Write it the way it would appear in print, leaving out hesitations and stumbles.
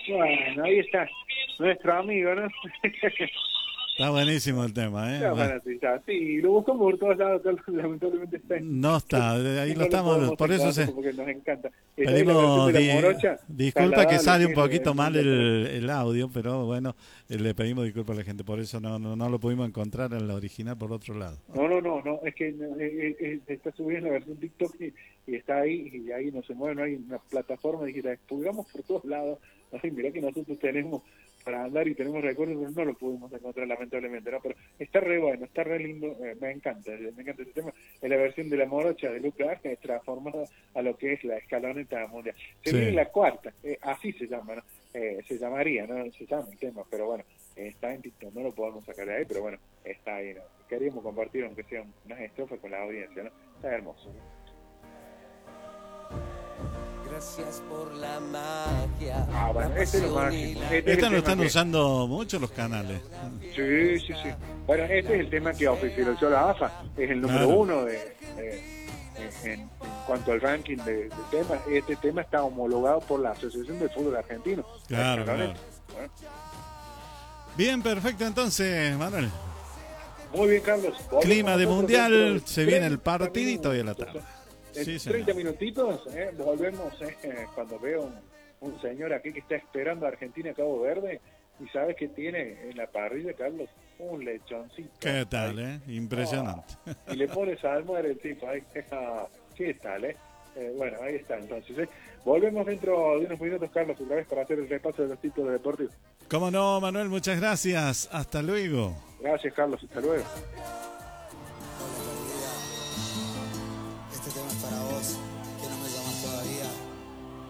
Bueno, ahí está nuestro amigo, ¿no? Está buenísimo el tema, ¿eh? Sí, lo buscamos por todos lados, lamentablemente está No está, ahí y lo no lo estamos, podemos por eso encontrar porque nos encanta. Está ahí la versión pedimos de la morocha, disculpa que trasladada a lo sale que un es poquito el mal mundo actual. el audio, pero bueno, le pedimos disculpas a la gente, por eso no lo pudimos encontrar en la original por otro lado. No, es que está subiendo la versión TikTok y está ahí, y ahí no se mueve, no hay una plataforma digital, publicamos por todos lados. Ay, mirá que nosotros tenemos para andar y tenemos recursos, pero no lo pudimos encontrar lamentablemente, ¿no? Pero está re bueno, está re lindo, me encanta ese tema. Es la versión de la morocha de Luke Arce transformada a lo que es la escaloneta mundial. Se Sí. viene la cuarta, así se llama, ¿no? Se llamaría, ¿no? Se llama el tema, pero bueno, está en TikTok, no lo podemos sacar de ahí, pero bueno, está ahí, ¿no? Queríamos compartir aunque sea unas estrofas con la audiencia, ¿no? Está hermoso, ¿no? Gracias por la magia. Bueno, este es lo máximo. Esta lo están usando mucho los canales. Sí. Bueno, este es el tema que oficializó la AFA. Es el número uno en cuanto al ranking de temas. Este tema está homologado por la Asociación de Fútbol Argentino. Claro. Bueno. Bien, perfecto entonces, Manuel. Muy bien, Carlos. Clima de mundial, se viene el partidito hoy a la tarde. En 30 minutitos volvemos cuando veo un señor aquí que está esperando a Argentina a Cabo Verde y sabes que tiene en la parrilla, Carlos, un lechoncito. ¿Qué tal, Impresionante. Y le pones almuerzo el tipo, ahí, ¿qué tal, bueno, ahí está entonces. Volvemos dentro de unos minutos, Carlos, otra vez para hacer el repaso de los títulos deportivos. Cómo no, Manuel, muchas gracias. Hasta luego. Gracias, Carlos, hasta luego.